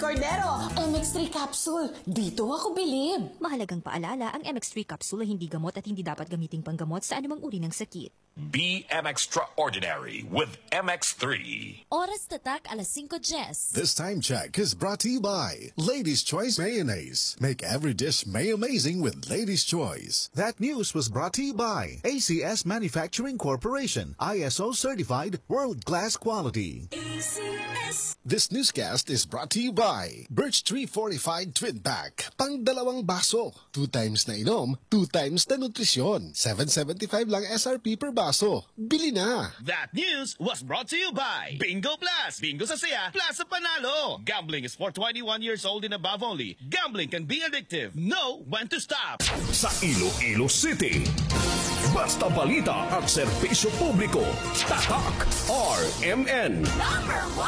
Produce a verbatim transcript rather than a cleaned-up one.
Cordero, M X three capsule. Dito ako bilib. Mahalagang paalala, ang M X three capsule ay hindi gamot at hindi dapat gamiting panggamot sa anumang uri ng sakit. Be M Extraordinary with M X three. Oras tatak alas singko Jess. This time check is brought to you by Ladies' Choice Mayonnaise. Make every dish may amazing with Ladies' Choice. That news was brought to you by A C S Manufacturing Corporation, I S O certified world-class quality. A C S. This newscast is brought to you by Birch Tree Fortified Twin Pack. Pang dalawang baso. Two times na inom, two times na nutrisyon. seven seventy-five lang S R P per baso. Bili na! That news was brought to you by Bingo Plus. Bingo sa saya, plus sa panalo. Gambling is for twenty-one years old and above only. Gambling can be addictive. Know when to stop. Sa Iloilo City, basta balita at serbisyo publiko. Tatak R M N. Number one.